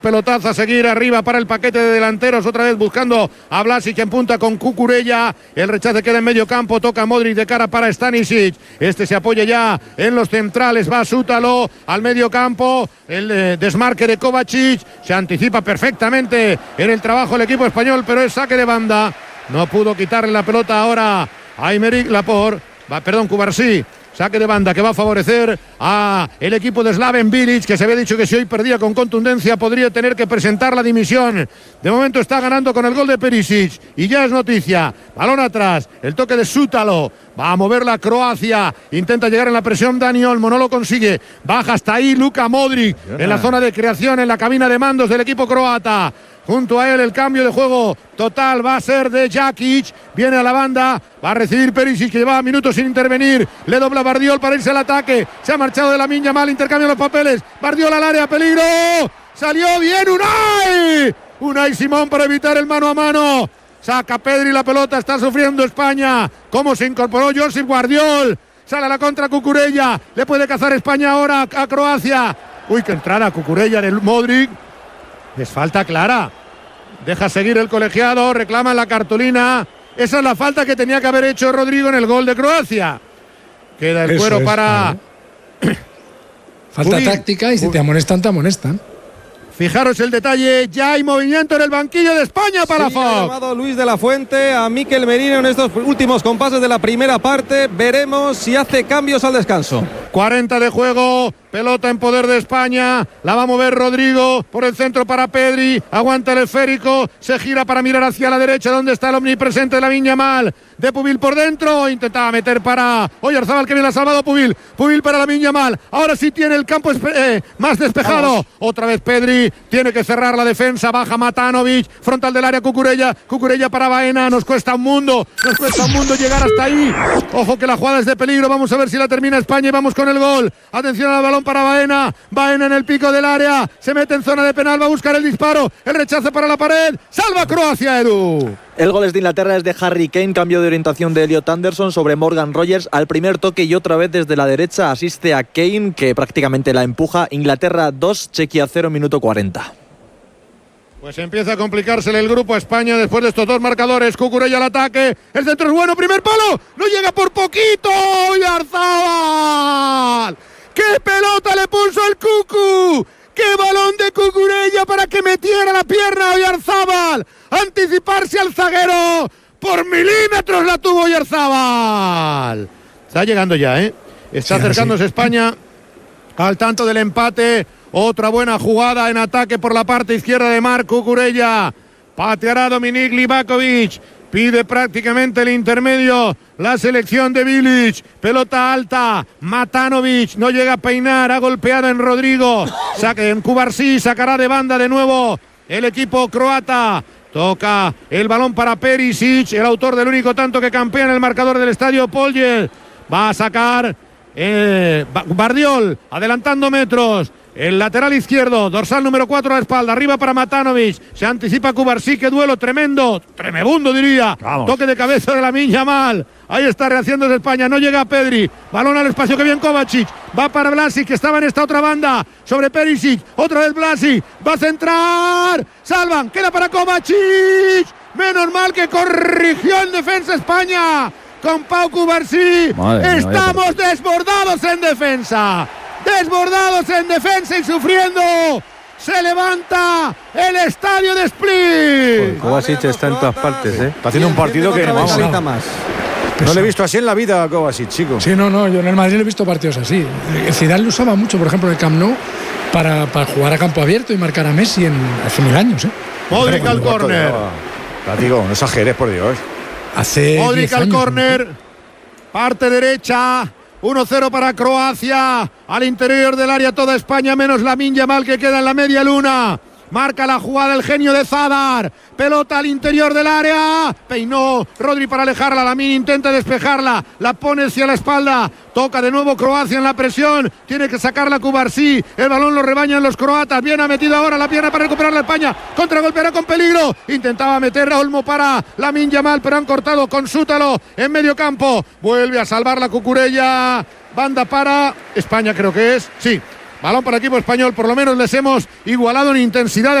Pelotazo a seguir arriba para el paquete de delanteros, otra vez buscando a Vlasic en punta con Cucurella. El rechace queda en medio campo, toca Modric de cara para Stanisic. Este se apoya ya en los centrales, va Sútalo al medio campo. El desmarque de Kovacic se anticipa perfectamente en el trabajo del equipo español, pero es saque de banda. No pudo quitarle la pelota ahora a Aymeric Laporte, Cubarsí. Saque de banda que va a favorecer a el equipo de Slaven Bilic, que se había dicho que si hoy perdía con contundencia podría tener que presentar la dimisión. De momento está ganando con el gol de Perisic y ya es noticia. Balón atrás, el toque de Sútalo. Va a mover la Croacia, intenta llegar en la presión Dani Olmo, no lo consigue. Baja hasta ahí Luka Modric en la zona de creación, en la cabina de mandos del equipo croata. Junto a él el cambio de juego total va a ser de Jakic. Viene a la banda, va a recibir Perisic, que llevaba minutos sin intervenir. Le dobla Bardiol para irse al ataque. Se ha marchado de Lamine Yamal, intercambia los papeles. Bardiol al área, peligro. Salió bien Unai Simón para evitar el mano a mano. Saca Pedri la pelota, está sufriendo España. ¿Cómo se incorporó Josep Guardiol? Sale a la contra Cucurella. Le puede cazar España ahora a Croacia. Uy, qué entrada Cucurella del Modric. Es falta clara. Deja seguir el colegiado, reclama la cartulina. Esa es la falta que tenía que haber hecho Rodrigo en el gol de Croacia. Queda el cuero para... Falta táctica y si te amonestan, te amonestan. Fijaros el detalle, ya hay movimiento en el banquillo de España para Fox. Ha llamado Luis de la Fuente a Mikel Merino en estos últimos compases de la primera parte. Veremos si hace cambios al descanso. 40 de juego, pelota en poder de España, la va a mover Rodrigo por el centro para Pedri, aguanta el esférico, se gira para mirar hacia la derecha donde está el omnipresente de Lamine Yamal, de Pubil por dentro, intentaba meter para Oyarzabal, que bien la ha salvado Pubil para Lamine Yamal, ahora sí tiene el campo más despejado, otra vez Pedri, tiene que cerrar la defensa, baja Matanovic, frontal del área Cucurella para Baena, nos cuesta un mundo llegar hasta ahí, ojo que la jugada es de peligro, vamos a ver si la termina España y vamos con el gol, atención al balón para Baena en el pico del área, se mete en zona de penal, va a buscar el disparo, el rechace para la pared, salva Croacia, Edu. El gol de Inglaterra es de Harry Kane, cambio de orientación de Elliot Anderson sobre Morgan Rogers al primer toque y otra vez desde la derecha asiste a Kane, que prácticamente la empuja. Inglaterra 2, Chequia 0, minuto 40. Pues empieza a complicársele el grupo a España después de estos dos marcadores. Cucurella al ataque, el centro es bueno, primer palo, no llega por poquito, Oyarzabal. ¡Qué pelota le puso el Cucu! ¡Qué balón de Cucurella para que metiera la pierna Oyarzabal! Anticiparse al zaguero, por milímetros la tuvo Oyarzabal. Está llegando ya, está acercándose España al tanto del empate. Otra buena jugada en ataque por la parte izquierda de Marc Cucurella. Pateará Dominik Livakovic. Pide prácticamente el intermedio la selección de Bilic. Pelota alta. Matanovic no llega a peinar. Ha golpeado en Rodrigo. En Cubarsí. Sacará de banda de nuevo el equipo croata. Toca el balón para Perisic, el autor del único tanto que campea en el marcador del estadio Polje. Va a sacar Bardiol, adelantando metros. El lateral izquierdo, dorsal número 4 a la espalda, arriba para Matanovic, se anticipa Cubarsí, qué duelo tremebundo diría. Vamos. Toque de cabeza de Lamine Yamal, ahí está rehaciéndose España, no llega Pedri, balón al espacio, que bien Kovacic, va para Vlasic, que estaba en esta otra banda, sobre Perisic, otra vez Vlasic, va a centrar, salvan, queda para Kovacic, menos mal que corrigió en defensa España, con Pau Cubarsí, estamos desbordados en defensa y sufriendo. Se levanta el estadio de Split. Kovacic está en todas partes, Está haciendo un partido que no le he visto así en la vida a Kovacic, chico. Sí, no, yo en el Madrid no he visto partidos así. Zidane lo usaba mucho, por ejemplo, en el Camp Nou para jugar a campo abierto y marcar a Messi hace 1000 años. Modric al córner. Digo, no exageres, por Dios. Modric al córner. Parte derecha. 1-0 para Croacia, al interior del área toda España, menos Lamine Yamal, que queda en la media luna. Marca la jugada el genio de Zadar, pelota al interior del área, peinó Rodri para alejarla, Lamine intenta despejarla, la pone hacia la espalda, toca de nuevo Croacia en la presión, tiene que sacarla Cubarsí, el balón lo rebañan los croatas, bien ha metido ahora la pierna para recuperar la España, contragolpeará con peligro, intentaba meter a Olmo para Lamine Yamal, pero han cortado con Sútalo en medio campo, vuelve a salvar la Cucurella, banda para España creo que es, sí. Balón para el equipo español. Por lo menos les hemos igualado en intensidad.